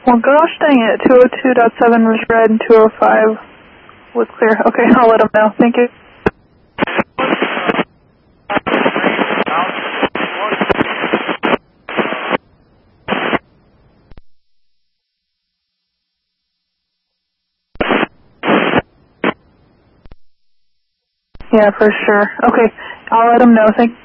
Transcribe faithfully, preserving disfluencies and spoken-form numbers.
Well, gosh dang it. two oh two point seven was red and two oh five was clear. Okay, I'll let them know. Thank you. Yeah, for sure. Okay, I'll let them know. Thank you.